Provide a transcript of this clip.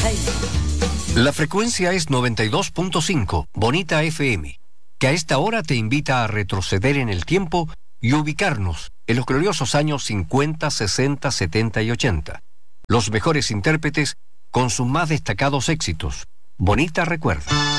La frecuencia es 92.5, Bonita FM, que a esta hora te invita a retroceder en el tiempo y ubicarnos en los gloriosos años 50, 60, 70 y 80. Los mejores intérpretes con sus más destacados éxitos. Bonita recuerda.